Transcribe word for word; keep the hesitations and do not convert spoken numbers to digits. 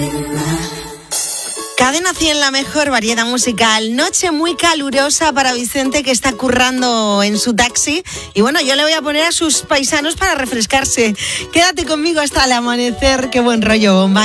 Cadena cien, la mejor variedad musical. Noche muy calurosa para Vicente, que está currando en su taxi. Y bueno, yo le voy a poner a sus paisanos para refrescarse. Quédate conmigo hasta el amanecer. Qué buen rollo, bomba.